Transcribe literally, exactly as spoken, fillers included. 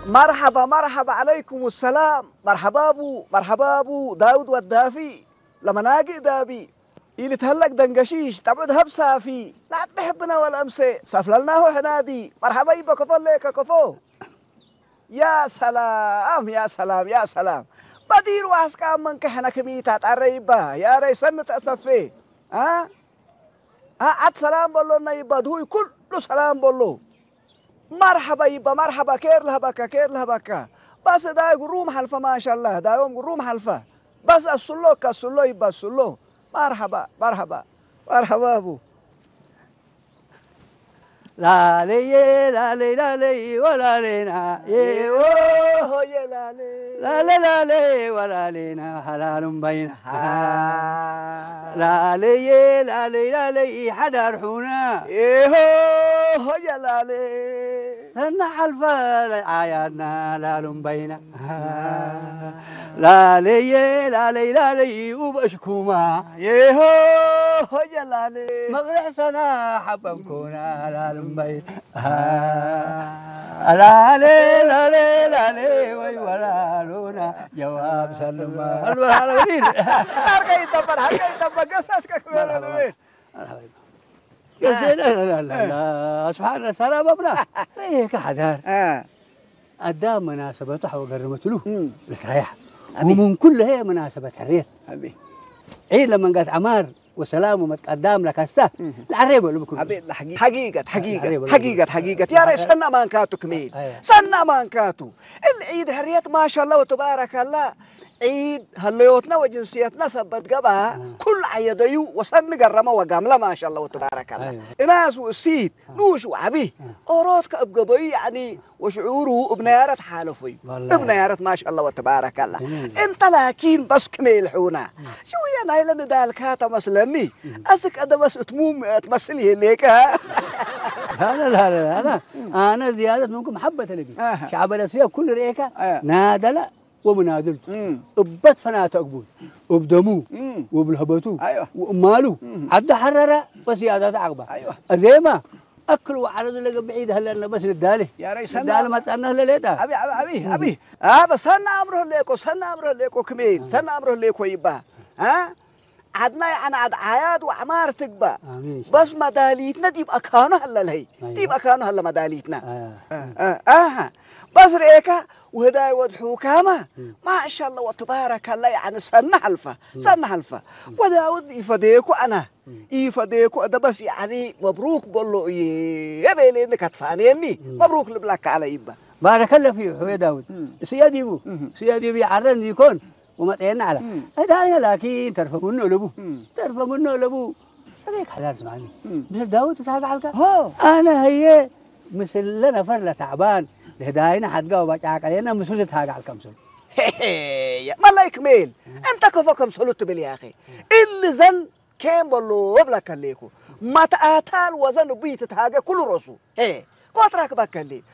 مرحبا مرحبا عليكم السلام. مرحبا ابو مرحبا ابو داود والدافي لما ناقي دابي اللي تهلك دنقشيش تبعد هبسا في لا تحبنا ولا امسي سافلناه حنادي. مرحبا يبا كفو ليك كفو. يا سلام يا سلام يا سلام. بدير واسكا من كحنا كميتات عريبا يا ريسن تأسفي. ها ها عد سلام بولو نيبا دوي كل سلام بولو. مرحبا يبا مرحبا كير لها بكا كير لها بكا بس دا قروم حلفة ما شاء الله دا يوم قروم حلفة بس السلو كالسلو يبا السلو. مرحبا مرحبا مرحبا ابو. لا لي لا لي لا لي ولا لينا يوه يا لا لي لا لي لا لي ولا لينا حلال بينها لا لي لا لي لا لي حدا رحونا يوه يا لا لي سنة حلفة عيادنا لال بينها لا لي لا لي لا لي وبشكوما يوه يا لا لي مغرح سنة حبكونا لال بينها لا لي لا لي لا لي وي ولا لونا جواب سلمى الوالدين هرقي تبر هرقي تبر قصص كبير وين لا لا لا لا سبحان الله سلام ابنا ايه كحدار اه قدام مناسبته وقرمت له لتريح ومن كل هي مناسبة حرية حبيبي عيد لما قالت عمار وسلام ومتقدم لك استا العريب ولا بكون حبيبي حقيقة حقيقة حقيقة حقيقة يا ريت سنة ما كاتو كميل سنة ما كاتو العيد حريت ما شاء الله وتبارك الله عيد هليوتنا وجنسيتنا سبت قبها كل عيديو وسن قرمه وقامله ما شاء الله وتبارك الله ناس وسيد نوش وعبيه أوراتك أبقبي يعني وشعوره ابنيارة حالفي ابنيارة ما شاء الله وتبارك الله انت لكن بس كميل حونا شو يا نايلة ندالك هاتا مسلني أسك أدا بس أتموم تمثلي ليك ها لا لا لا لا أنا زيادة منكم محبة لبي شعب الأسيا كل ريكة نادلة ومنادلته ابت فنات أقبول وبدموه وبالهبتوه أيوة وماله عد حررة وزيادة عقبة أيوة أزيمة أكلوا وعرضوا لك بعيد هلا أنا بس للدالة يا ريس الدالة ما تأنه لليتا أبي أبي أبي آه بس سنة أمره ليكو سنة أمره ليكو كميل سنة أمره ليكو يبا ها عدنا يعني عد عياد وعمار تقبى بس مداليتنا دي بأكانه هلا لهي دي بأكانه هلا مداليتنا آه آه, آه. بس ريكا وهداي ودحو كاما ما شاء الله وتبارك الله يعني سنة حلفة سنة حلفة وداود يفديكو أنا يفديكو أدا بس يعني مبروك بقول يا بيلي إنك هتفانيني مبروك لبلاك على يبا بارك الله فيه هو داود سيادي بو سيادي بيعرن يكون وما تينا على هدايا لكن ترفع منه لبو ترفع منه لبو هذيك حلال سمعني مثل داود تساعد على أنا هي مثل لنا فرلة تعبان الهدايا حتقاو بجاك علينا مسؤولية هاق على الكمسل ما لا يكمل انت كفو كمسلو تبلي يا اخي اللي زن كان بلو وبلك ليكو ما تقاتل وزن بيت تهاجا كل رسو هي كوتراك بكلي